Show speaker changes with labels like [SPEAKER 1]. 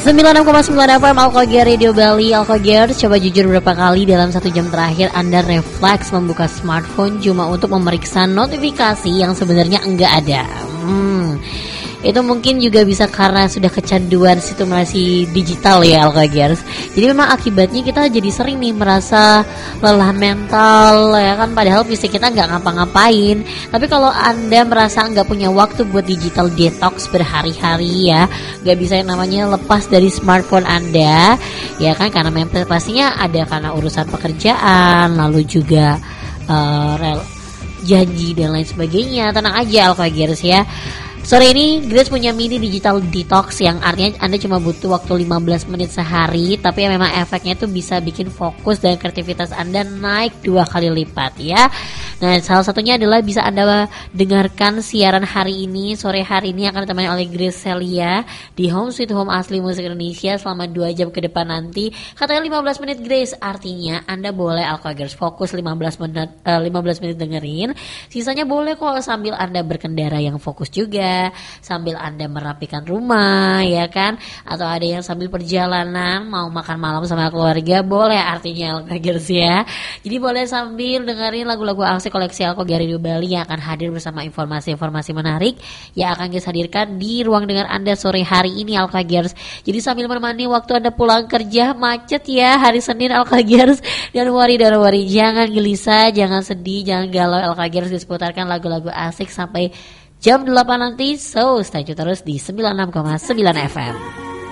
[SPEAKER 1] 96,9 FM Alkogear Radio Bali. Alkogear, coba jujur berapa kali dalam 1 jam terakhir Anda refleks membuka smartphone cuma untuk memeriksa notifikasi yang sebenarnya enggak ada. Itu mungkin juga bisa karena sudah kecanduan situasi digital ya Alkogears. Jadi memang akibatnya kita jadi sering nih merasa lelah mental ya kan, padahal fisik kita nggak ngapa-ngapain. Tapi kalau Anda merasa nggak punya waktu buat digital detox berhari-hari ya, nggak bisa yang namanya lepas dari smartphone Anda ya kan, karena memang pastinya ada karena urusan pekerjaan, lalu juga janji dan lain sebagainya. Tenang aja Alkogears ya. Sore ini Grace punya mini digital detox yang artinya Anda cuma butuh waktu 15 menit sehari, tapi memang efeknya itu bisa bikin fokus dan kreativitas Anda naik 2 kali lipat ya. Nah, salah satunya adalah bisa Anda dengarkan siaran hari ini, sore hari ini akan ditemani oleh Grace Celia di Home Sweet Home Asli Musik Indonesia selama 2 jam ke depan nanti. Katanya 15 menit Grace, artinya Anda boleh Alkogears fokus 15 menit dengerin. Sisanya boleh kok sambil Anda berkendara yang fokus juga, sambil Anda merapikan rumah ya kan, atau ada yang sambil perjalanan mau makan malam sama keluarga, boleh artinya Alkogears ya. Jadi boleh sambil dengerin lagu-lagu asik koleksi Alkogear Radio Bali yang akan hadir bersama informasi-informasi menarik yang akan kita hadirkan di ruang dengar Anda sore hari ini Alkogears. Jadi sambil menemani waktu Anda pulang kerja macet ya hari Senin Alkogears, dan worry jangan gelisah, jangan sedih, jangan galau Alkogears, diseputarkan lagu-lagu asik sampai jam 8 nanti. So stay tune terus di 96,9 FM.